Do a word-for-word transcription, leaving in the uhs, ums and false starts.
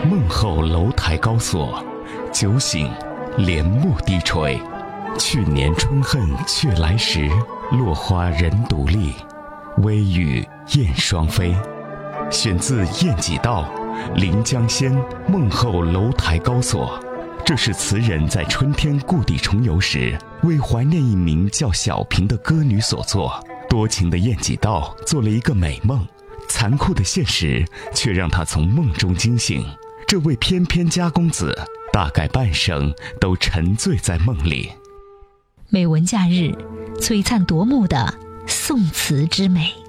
孟后楼台高锁，酒醒帘幕低垂。去年春恨却来时，落花人独立，微雨燕双飞。选自《晏几道·临江仙·孟后楼台高锁》。这是词人在春天故地重游时，为怀念一名叫小平的歌女所作。多情的晏几道做了一个美梦，残酷的现实却让他从梦中惊醒。这位翩翩家公子，大概半生都沉醉在梦里。 美文假日，璀璨夺目的宋词之美。